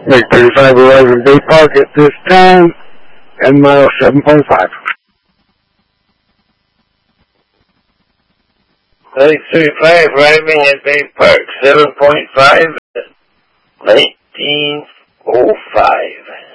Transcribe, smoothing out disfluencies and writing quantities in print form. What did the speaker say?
Lake 35 arriving Bay Park at this time, and mile 7.5. Lake 35 arriving at Bay Park, 7.5, 1905.